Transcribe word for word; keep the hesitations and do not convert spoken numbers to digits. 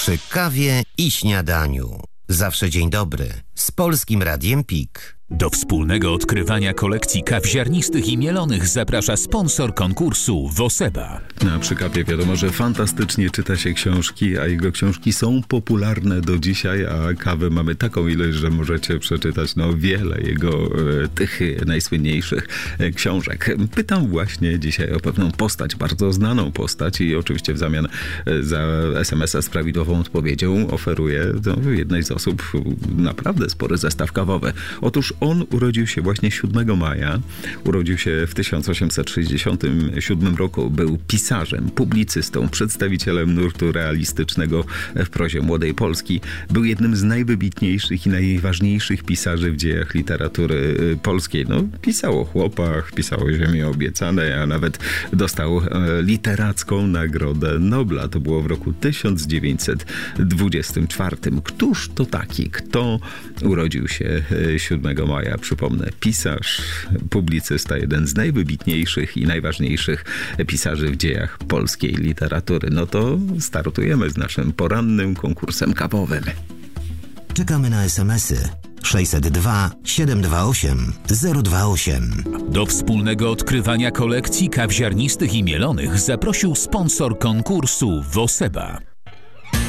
Przy kawie i śniadaniu. Zawsze dzień dobry z Polskim Radiem P I K. Do wspólnego odkrywania kolekcji kaw ziarnistych i mielonych zaprasza sponsor konkursu Woseba. A przy kawie wiadomo, że fantastycznie czyta się książki, a jego książki są popularne do dzisiaj, a kawy mamy taką ilość, że możecie przeczytać no wiele jego e, tych najsłynniejszych e, książek. Pytam właśnie dzisiaj o pewną postać, bardzo znaną postać i oczywiście w zamian e, za es em es a z prawidłową odpowiedzią oferuję no, jednej z osób naprawdę spory zestaw kawowy. Otóż on urodził się właśnie siódmego maja. Urodził się w tysiąc osiemset sześćdziesiątym siódmym roku. Był pisarzem, publicystą, przedstawicielem nurtu realistycznego w prozie młodej Polski. Był jednym z najwybitniejszych i najważniejszych pisarzy w dziejach literatury polskiej. No, pisał o chłopach, pisał o Ziemi obiecanej, a nawet dostał literacką Nagrodę Nobla. To było w roku tysiąc dziewięćset dwudziestym czwartym. Któż to taki? Kto urodził się siódmego maja? Przypomnę, pisarz, publicysta, jeden z najwybitniejszych i najważniejszych pisarzy w dziejach polskiej literatury. No to startujemy z naszym porannym konkursem kawowym. Czekamy na es em esy sześćset dwa siedem dwa osiem zero dwa osiem. Do wspólnego odkrywania kolekcji kaw ziarnistych i mielonych zaprosił sponsor konkursu Woseba.